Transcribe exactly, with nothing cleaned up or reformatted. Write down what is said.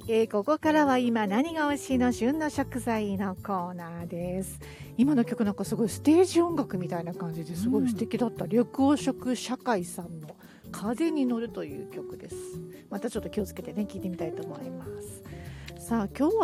えー、ここからは今何が美味しいの旬の食材のコーナーです。今の曲なんかすごいステージ音楽みたいな感じですごい素敵だった、うん、緑黄色社会さんの風に乗るという曲です。またちょっと気をつけてね聞いてみたいと思います。さあ今日は